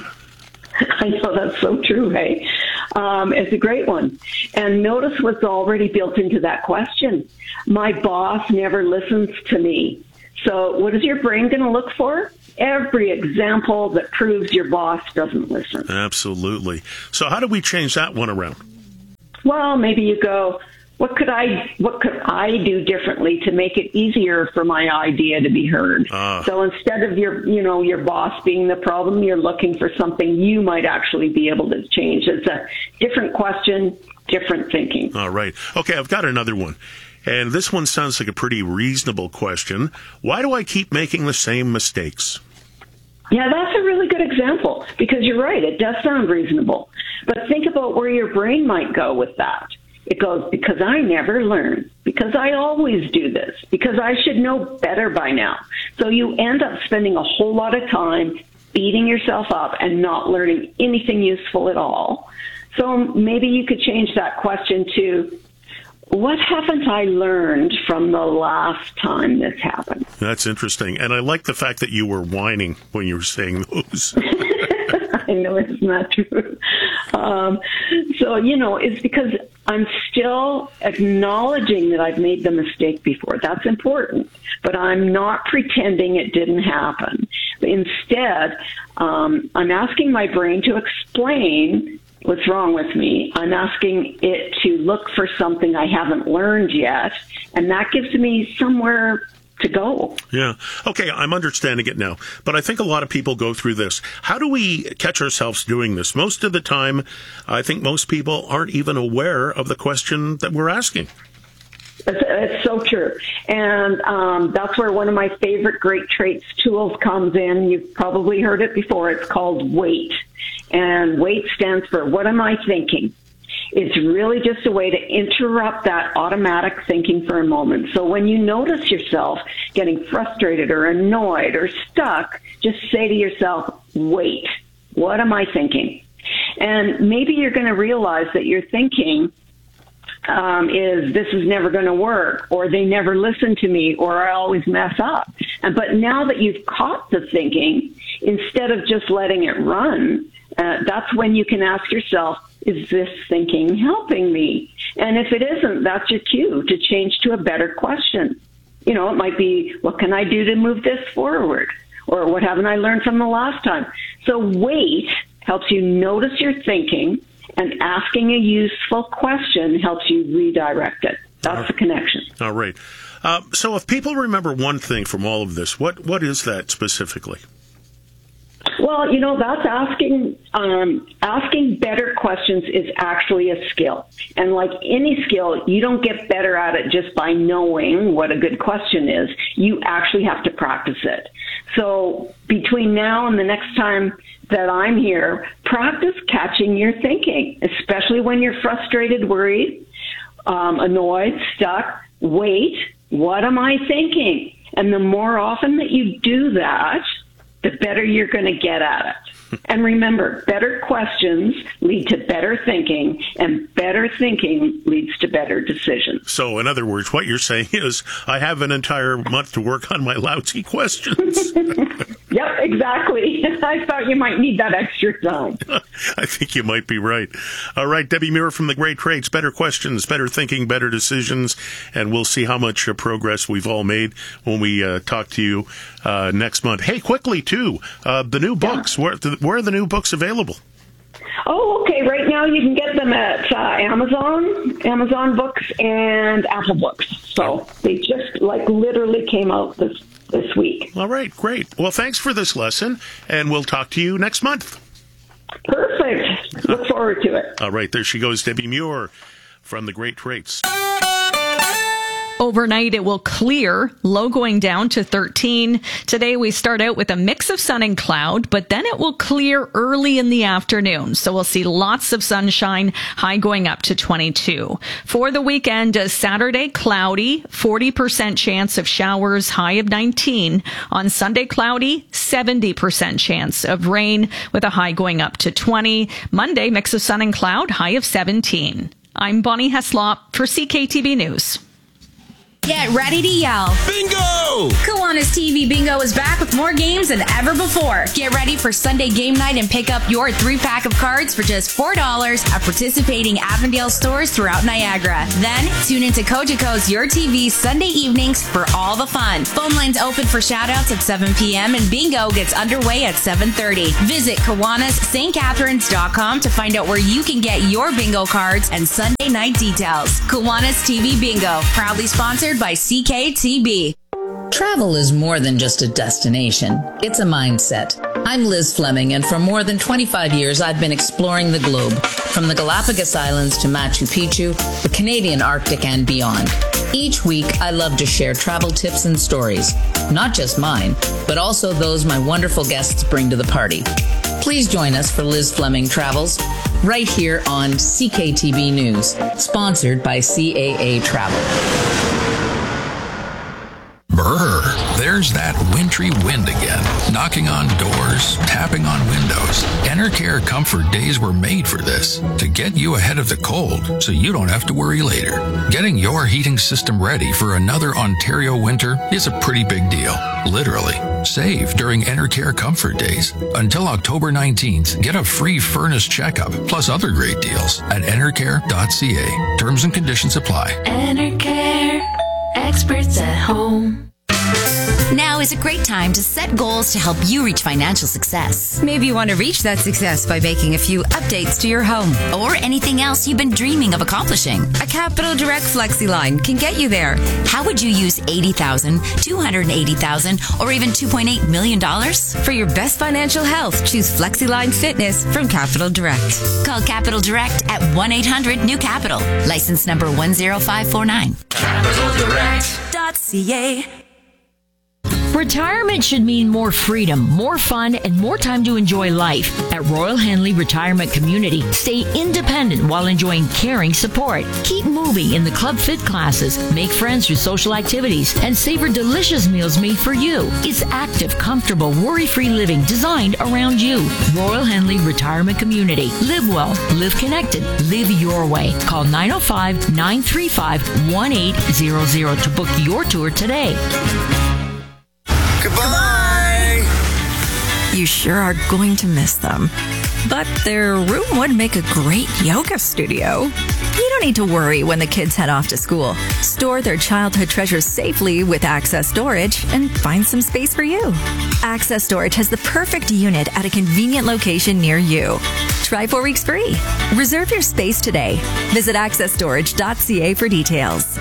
Speaker 21: I know, that's so true, hey? Um, it's a great one. And notice what's already built into that question. My boss never listens to me. So what is your brain going to look for? Every example that proves your boss doesn't listen.
Speaker 1: Absolutely. So how do we change that one around?
Speaker 21: Well, maybe you go, what could I what could I do differently to make it easier for my idea to be heard? Uh, so instead of your you know your boss being the problem, you're looking for something you might actually be able to change. It's a different question, different thinking.
Speaker 1: All right. Okay, I've got another one. And this one sounds like a pretty reasonable question. Why do I keep making the same mistakes?
Speaker 21: Yeah, that's a really good example, because you're right. It does sound reasonable. But think about where your brain might go with that. It goes, because I never learn, because I always do this, because I should know better by now. So you end up spending a whole lot of time beating yourself up and not learning anything useful at all. So maybe you could change that question to, what haven't I learned from the last time this happened?
Speaker 1: That's interesting. And I like the fact that you were whining when you were saying those.
Speaker 21: I know, it's not true. Um, so, you know, it's because I'm still acknowledging that I've made the mistake before. That's important. But I'm not pretending it didn't happen. Instead, um, I'm asking my brain to explain what's wrong with me. I'm asking it to look for something I haven't learned yet, and that gives me somewhere to go.
Speaker 1: Yeah. Okay, I'm understanding it now. But I think a lot of people go through this. How do we catch ourselves doing this? Most of the time, I think most people aren't even aware of the question that we're asking.
Speaker 21: It's, it's so true. And um, that's where one of my favorite Great Traits tools comes in. You've probably heard it before. It's called WAIT. And WAIT stands for what am I thinking? It's really just a way to interrupt that automatic thinking for a moment. So when you notice yourself getting frustrated or annoyed or stuck, just say to yourself, wait, what am I thinking? And maybe you're going to realize that you're thinking um, is this is never going to work, or they never listen to me, or I always mess up. And but now that you've caught the thinking, instead of just letting it run, uh, that's when you can ask yourself, is this thinking helping me? And if it isn't, that's your cue to change to a better question. You know, it might be, what can I do to move this forward? Or what haven't I learned from the last time? So wait helps you notice your thinking, and asking a useful question helps you redirect it. That's the connection.
Speaker 1: All right. Uh, so if people remember one thing from all of this, what what is that specifically?
Speaker 21: Well, you know, that's asking um, asking better questions is actually a skill. And like any skill, you don't get better at it just by knowing what a good question is. You actually have to practice it. So between now and the next time that I'm here, practice catching your thinking, especially when you're frustrated, worried, um, annoyed, stuck. Wait, what am I thinking? And the more often that you do that, the better you're going to get at it. And remember, better questions lead to better thinking, and better thinking leads to better decisions.
Speaker 1: So, in other words, what you're saying is, I have an entire month to work on my lousy questions.
Speaker 21: Yep, exactly. I thought you might need that extra time.
Speaker 1: I think you might be right. All right, Debbie Muir from the Great Traits. Better questions, better thinking, better decisions, and we'll see how much uh, progress we've all made when we uh, talk to you uh, next month. Hey, quickly, too, uh, the new books. Yeah. Where, the, where are the new books available?
Speaker 21: Oh, okay. Right now you can get them at uh, Amazon, Amazon Books, and Apple Books. So they just, like, literally came out this this week.
Speaker 1: All right, great. Well, thanks for this lesson, and we'll talk to you next month.
Speaker 21: Perfect. Look forward to it.
Speaker 1: All right, there she goes, Debbie Muir from the Great Traits.
Speaker 10: Overnight, it will clear, low going down to thirteen. Today, we start out with a mix of sun and cloud, but then it will clear early in the afternoon. So we'll see lots of sunshine, high going up to twenty-two. For the weekend, uh, Saturday, cloudy, forty percent chance of showers, high of nineteen. On Sunday, cloudy, seventy percent chance of rain with a high going up to twenty. Monday, mix of sun and cloud, high of seventeen. I'm Bonnie Heslop for C K T V News.
Speaker 2: Get ready to yell.
Speaker 15: Bingo!
Speaker 2: Kiwanis T V Bingo is back with more games than ever before. Get ready for Sunday game night and pick up your three-pack of cards for just four dollars at participating Avondale stores throughout Niagara. Then, tune into Cogeco's Your T V Sunday evenings for all the fun. Phone lines open for shoutouts at seven p.m. and Bingo gets underway at seven thirty. Visit Kiwanis St Catharines dot com to find out where you can get your bingo cards and Sunday night details. Kiwanis T V Bingo, proudly sponsored by C K T B.
Speaker 20: Travel is more than just a destination. It's a mindset. I'm Liz Fleming, and for more than twenty-five years, I've been exploring the globe, from the Galapagos Islands to Machu Picchu, the Canadian Arctic, and beyond. Each week, I love to share travel tips and stories, not just mine, but also those my wonderful guests bring to the party. Please join us for Liz Fleming Travels, right here on C K T B News, sponsored by C A A Travel.
Speaker 22: Brr, there's that wintry wind again, knocking on doors, tapping on windows. Enercare Comfort Days were made for this, to get you ahead of the cold so you don't have to worry later. Getting your heating system ready for another Ontario winter is a pretty big deal, literally. Save during Enercare Comfort Days. Until October nineteenth, get a free furnace checkup, plus other great deals at enercare dot c a. Terms and conditions apply.
Speaker 23: Enercare, experts at home.
Speaker 14: Now is a great time to set goals to help you reach financial success.
Speaker 24: Maybe you want to reach that success by making a few updates to your home.
Speaker 14: Or anything else you've been dreaming of accomplishing.
Speaker 24: A Capital Direct FlexiLine can get you there.
Speaker 14: How would you use eighty thousand dollars, two hundred eighty thousand dollars, or even two point eight million dollars?
Speaker 24: For your best financial health, choose FlexiLine Fitness from Capital Direct.
Speaker 14: Call Capital Direct at one eight hundred new capital. License number one zero five four nine.
Speaker 23: capital direct dot c a.
Speaker 25: Retirement should mean more freedom, more fun, and more time to enjoy life. At Royal Henley Retirement Community, stay independent while enjoying caring support. Keep moving in the Club Fit classes, make friends through social activities, and savor delicious meals made for you. It's active, comfortable, worry-free living designed around you. Royal Henley Retirement Community. Live well, live connected, live your way. Call nine oh five, nine three five, one eight zero zero to book your tour today.
Speaker 24: Goodbye! You sure are going to miss them. But their room would make a great yoga studio. You don't need to worry when the kids head off to school. Store their childhood treasures safely with Access Storage and find some space for you. Access Storage has the perfect unit at a convenient location near you. Try four weeks free. Reserve your space today. Visit access storage dot c a for details.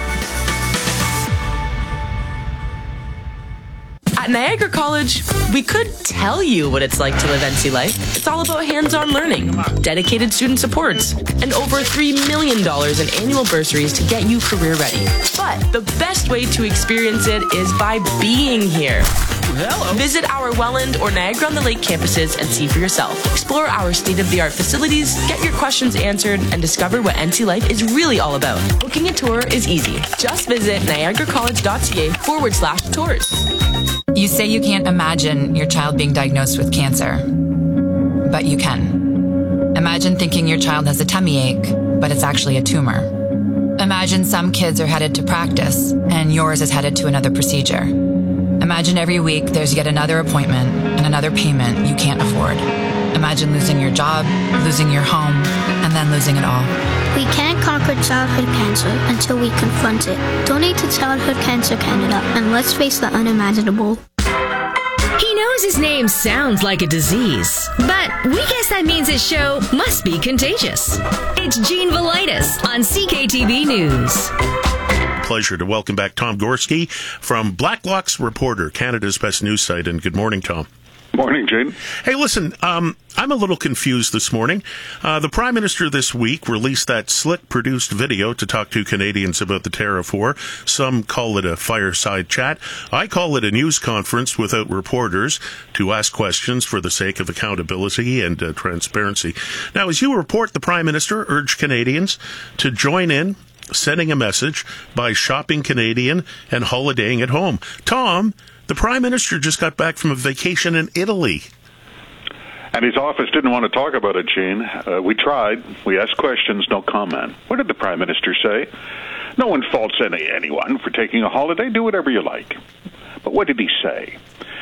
Speaker 16: At Niagara College, we could tell you what it's like to live N C life. It's all about hands-on learning, dedicated student supports, and over three million dollars in annual bursaries to get you career ready. But the best way to experience it is by being here. Hello. Visit our Welland or Niagara-on-the-Lake campuses and see for yourself. Explore our state-of-the-art facilities, get your questions answered, and discover what N C life is really all about. Booking a tour is easy. Just visit niagara college dot c a forward slash tours.
Speaker 4: You say you can't imagine your child being diagnosed with cancer, but you can. Imagine thinking your child has a tummy ache, but it's actually a tumor. Imagine some kids are headed to practice, and yours is headed to another procedure. Imagine every week there's yet another appointment and another payment you can't afford. Imagine losing your job, losing your home, and then losing it all.
Speaker 5: We can't conquer childhood cancer until we confront it. Donate to Childhood Cancer Canada and let's face the unimaginable.
Speaker 14: He knows his name sounds like a disease, but we guess that means his show must be contagious. It's Gene Velitis on C K T V News.
Speaker 1: Pleasure to welcome back Tom Gorski from Blacklock's Reporter, Canada's best news site. And good morning, Tom.
Speaker 3: Morning, Gene.
Speaker 1: Hey, listen, um, I'm a little confused this morning. Uh, the Prime Minister this week released that slick-produced video to talk to Canadians about the tariff war. Some call it a fireside chat. I call it a news conference without reporters to ask questions for the sake of accountability and uh, transparency. Now, as you report, the Prime Minister urged Canadians to join in sending a message by shopping Canadian and holidaying at home. Tom, the Prime Minister just got back from a vacation in Italy.
Speaker 3: And his office didn't want to talk about it, Gene. Uh, we tried. We asked questions, no comment. What did the Prime Minister say? No one faults any, anyone for taking a holiday. Do whatever you like. But what did he say?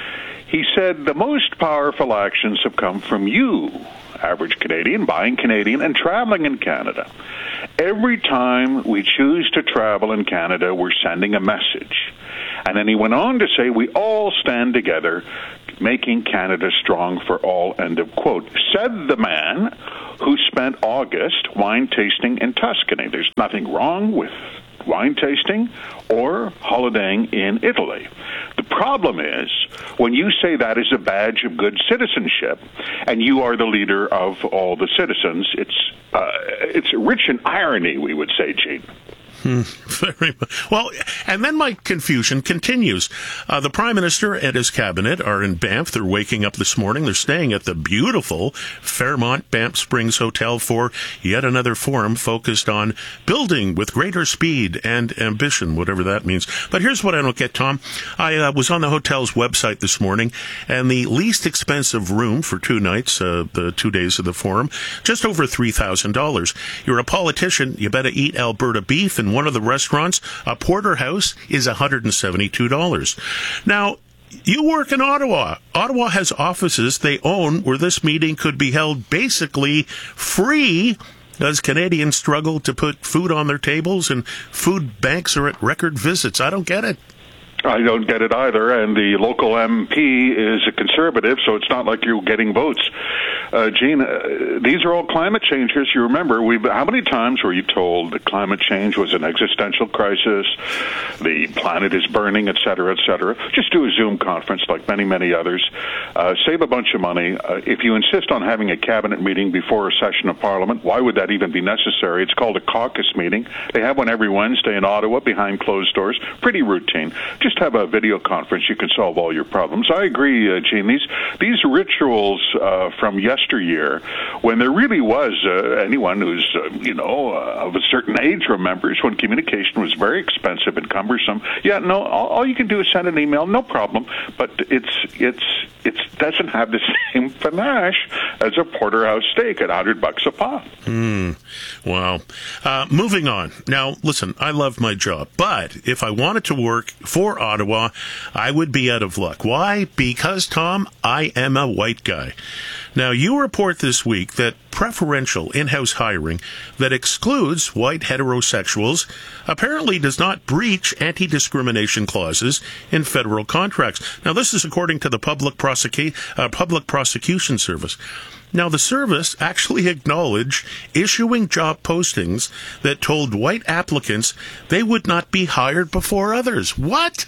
Speaker 3: He said the most powerful actions have come from you, average Canadian, buying Canadian, and traveling in Canada. Every time we choose to travel in Canada, we're sending a message. And then he went on to say, we all stand together, making Canada strong for all, end of quote. Said the man who spent August wine tasting in Tuscany. There's nothing wrong with wine tasting or holidaying in Italy. The problem is, when you say that is a badge of good citizenship, and you are the leader of all the citizens, it's uh, it's rich in irony, we would say, Gene.
Speaker 1: Hmm, very much. Well, and then my confusion continues. Uh, the Prime Minister and his cabinet are in Banff. They're waking up this morning. They're staying at the beautiful Fairmont Banff Springs Hotel for yet another forum focused on building with greater speed and ambition, whatever that means. But here's what I don't get, Tom. I uh, was on the hotel's website this morning, and the least expensive room for two nights, uh, the two days of the forum, just over three thousand dollars. You're a politician. You better eat Alberta beef, and one of the restaurants, a porterhouse, is one hundred seventy-two dollars. Now, you work in Ottawa. Ottawa has offices they own where this meeting could be held basically free as Canadians struggle to put food on their tables and food banks are at record visits. I don't get it.
Speaker 3: I don't get it either, and the local M P is a conservative, so it's not like you're getting votes. Uh, Gene, uh, these are all climate changes. You remember, we've, how many times were you told that climate change was an existential crisis, the planet is burning, et cetera, et cetera? Just do a Zoom conference like many, many others. Uh, save a bunch of money. Uh, if you insist on having a cabinet meeting before a session of Parliament, why would that even be necessary? It's called a caucus meeting. They have one every Wednesday in Ottawa behind closed doors. Pretty routine. Just have a video conference. You can solve all your problems. I agree, uh, Gene. These, these rituals uh, from yesteryear, when there really was uh, anyone who's, uh, you know, uh, of a certain age remembers when communication was very expensive and cumbersome. Yeah, no, all, all you can do is send an email, no problem. But it's it's it doesn't have the same panache as a porterhouse steak at one hundred bucks a pop.
Speaker 1: Hmm. Wow. Uh, moving on. Now, listen, I love my job, but if I wanted to work for Ottawa, I would be out of luck. Why? Because, Tom, I am a white guy. Now, you report this week that preferential in-house hiring that excludes white heterosexuals apparently does not breach anti-discrimination clauses in federal contracts. Now, this is according to the Public, Prosecu- uh, Public Prosecution Service. Now, the service actually acknowledged issuing job postings that told white applicants they would not be hired before others. What?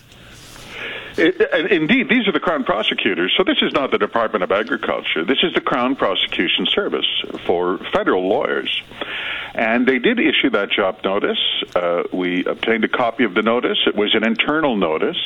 Speaker 3: It, indeed, these are the Crown prosecutors. So this is not the Department of Agriculture. This is the Crown Prosecution Service for federal lawyers. And they did issue that job notice. Uh, we obtained a copy of the notice. It was an internal notice.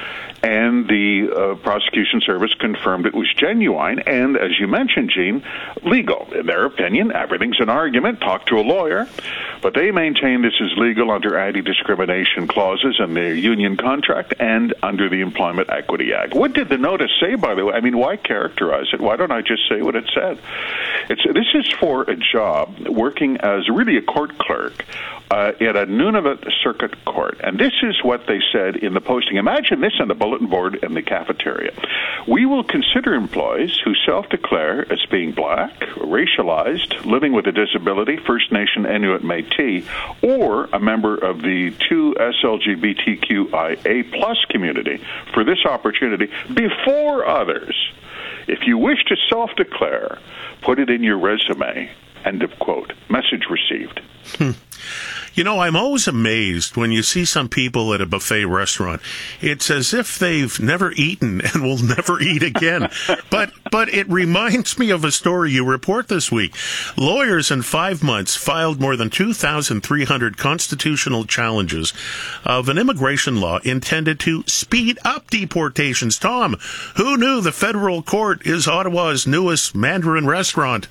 Speaker 3: And the uh, prosecution service confirmed it was genuine and, as you mentioned, Gene, legal. In their opinion, everything's an argument. Talk to a lawyer. But they maintain this is legal under anti-discrimination clauses in their union contract and under the Employment Equity Act. What did the notice say, by the way? I mean, why characterize it? Why don't I just say what it said? It's, this is for a job working as really a court clerk uh, at a Nunavut Circuit Court. And this is what they said in the posting. Imagine this on the bulletin board in the cafeteria. We will consider employees who self-declare as being black, racialized, living with a disability, First Nation, Inuit, Métis, or a member of the two S L G B T Q I A plus community for this opportunity before others. If you wish to self-declare, put it in your resume. End of quote. Message received.
Speaker 1: Hmm. You know, I'm always amazed when you see some people at a buffet restaurant. It's as if they've never eaten and will never eat again. but but it reminds me of a story you report this week. Lawyers in five months filed more than two thousand three hundred constitutional challenges of an immigration law intended to speed up deportations. Tom, who knew the federal court is Ottawa's newest Mandarin restaurant?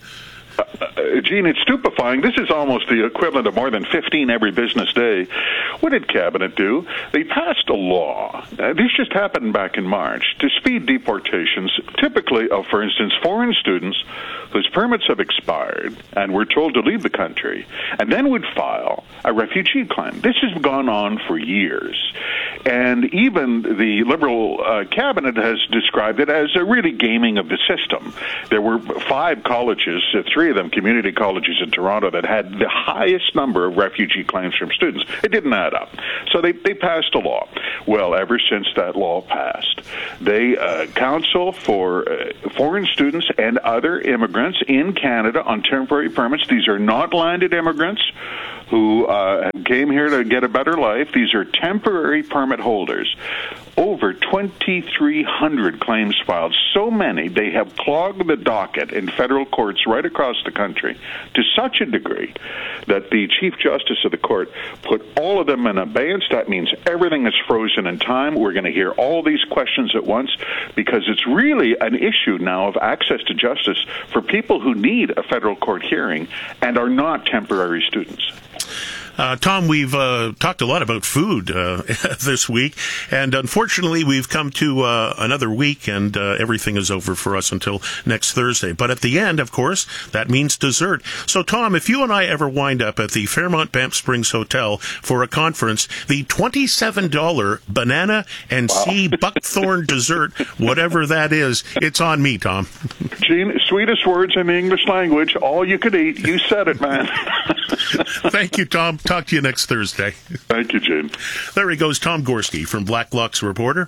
Speaker 3: Uh, Gene, it's stupefying. This is almost the equivalent of more than fifteen every business day. What did Cabinet do? They passed a law. Uh, this just happened back in March to speed deportations, typically of, for instance, foreign students whose permits have expired and were told to leave the country, and then would file a refugee claim. This has gone on for years. And even the Liberal uh, Cabinet has described it as a really gaming of the system. There were five colleges, uh, three of them community colleges in Toronto, that had the highest number of refugee claims from students. It didn't add up. So they, they passed a law. Well, ever since that law passed, they uh, counsel for uh, foreign students and other immigrants in Canada on temporary permits. These are not landed immigrants who uh, came here to get a better life. These are temporary permit holders. Over twenty-three hundred claims filed. So many, they have clogged the docket in federal courts right across the country to such a degree that the Chief Justice of the court put all of them in abeyance. That means everything is frozen in time. We're going to hear all these questions at once because it's really an issue now of access to justice for people who need a federal court hearing and are not temporary students.
Speaker 1: Uh, Tom, we've uh, talked a lot about food uh, this week, and unfortunately we've come to uh, another week, and uh, everything is over for us until next Thursday. But at the end, of course, that means dessert. So, Tom, if you and I ever wind up at the Fairmont Banff Springs Hotel for a conference, the twenty-seven dollars banana and wow. sea buckthorn dessert, whatever that is, it's on me, Tom.
Speaker 3: Gene, sweetest words in the English language, all you could eat. You said it, man.
Speaker 1: Thank you, Tom. Talk to you next Thursday.
Speaker 3: Thank you, Gene.
Speaker 1: There he goes, Tom Gorski from Blacklock's Reporter.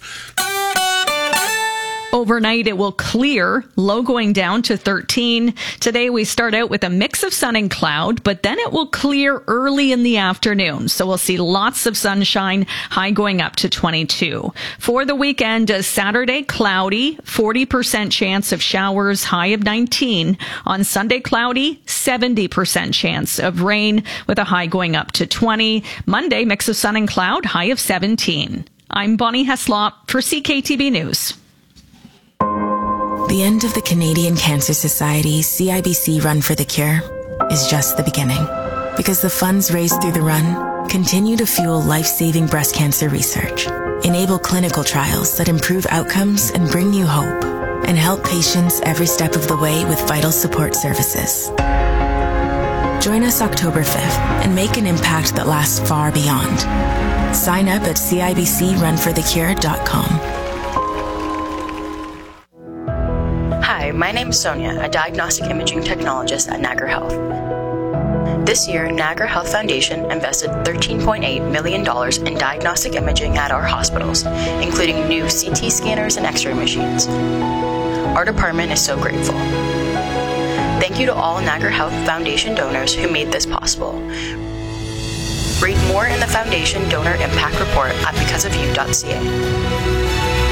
Speaker 10: Overnight, it will clear, low going down to thirteen. Today, we start out with a mix of sun and cloud, but then it will clear early in the afternoon. So we'll see lots of sunshine, high going up to twenty-two. For the weekend, uh, Saturday, cloudy, forty percent chance of showers, high of nineteen. On Sunday, cloudy, seventy percent chance of rain with a high going up to twenty. Monday, mix of sun and cloud, high of seventeen. I'm Bonnie Heslop for C K T B News.
Speaker 6: The end of the Canadian Cancer Society's C I B C Run for the Cure is just the beginning, because the funds raised through the run continue to fuel life-saving breast cancer research, enable clinical trials that improve outcomes and bring you hope, and help patients every step of the way with vital support services. Join us October fifth and make an impact that lasts far beyond. Sign up at C I B C run for the cure dot com.
Speaker 7: Hi, my name is Sonia, a diagnostic imaging technologist at Niagara Health. This year, Niagara Health Foundation invested thirteen point eight million dollars in diagnostic imaging at our hospitals, including new C T scanners and X-ray machines. Our department is so grateful. Thank you to all Niagara Health Foundation donors who made this possible. Read more in the Foundation Donor Impact Report at because of you dot c a.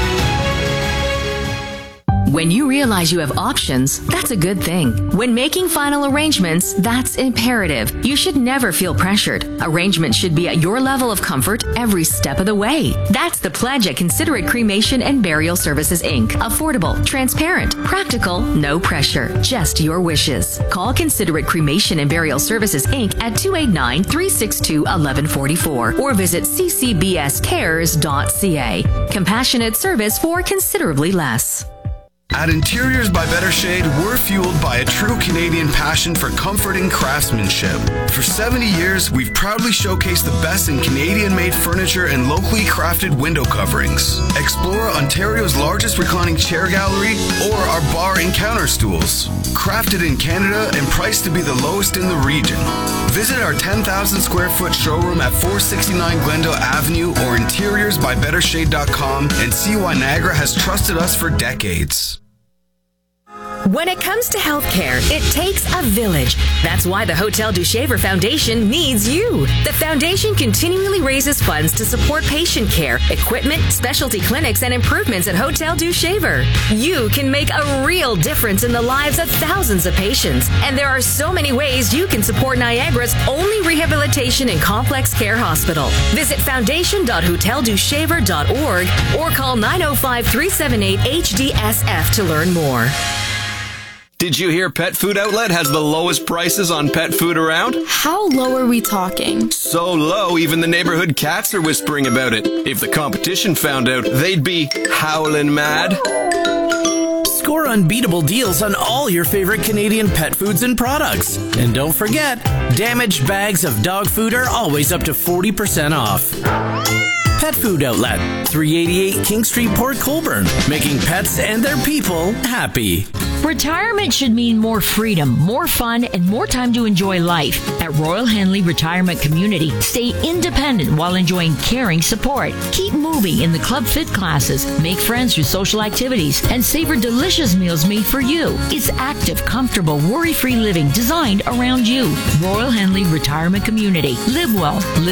Speaker 11: When you realize you have options, that's a good thing. When making final arrangements, that's imperative. You should never feel pressured. Arrangements should be at your level of comfort every step of the way. That's the pledge at Considerate Cremation and Burial Services, Incorporated. Affordable, transparent, practical, no pressure, just your wishes. Call Considerate Cremation and Burial Services, Incorporated at two eight nine, three six two, one one four four or visit c c b s cares dot c a. Compassionate service for considerably less.
Speaker 19: At Interiors by Better Shade, we're fueled by a true Canadian passion for comforting craftsmanship. For seventy years, we've proudly showcased the best in Canadian-made furniture and locally crafted window coverings. Explore Ontario's largest reclining chair gallery or our bar and counter stools. Crafted in Canada and priced to be the lowest in the region. Visit our ten thousand square foot showroom at four sixty-nine Glendale Avenue or interiors by better shade dot com and see why Niagara has trusted us for decades.
Speaker 14: When it comes to healthcare, it takes a village. That's why the Hotel du Shaver Foundation needs you. The foundation continually raises funds to support patient care, equipment, specialty clinics, and improvements at Hotel du Shaver. You can make a real difference in the lives of thousands of patients, and there are so many ways you can support Niagara's only rehabilitation and complex care hospital. Visit foundation dot hotel du shaver dot org or call nine oh five, three seven eight, H D S F to learn more.
Speaker 8: Did you hear Pet Food Outlet has the lowest prices on pet food around?
Speaker 9: How low are we talking?
Speaker 8: So low, even the neighborhood cats are whispering about it. If the competition found out, they'd be howling mad.
Speaker 12: Score unbeatable deals on all your favorite Canadian pet foods and products. And don't forget, damaged bags of dog food are always up to forty percent off. Pet Food Outlet, three eighty-eight King Street, Port Colborne, making pets and their people happy.
Speaker 25: Retirement should mean more freedom, more fun, and more time to enjoy life. At Royal Henley Retirement Community, stay independent while enjoying caring support. Keep moving in the Club Fit classes, make friends through social activities, and savor delicious meals made for you. It's active, comfortable, worry-free living designed around you. Royal Henley Retirement Community. Live well. Live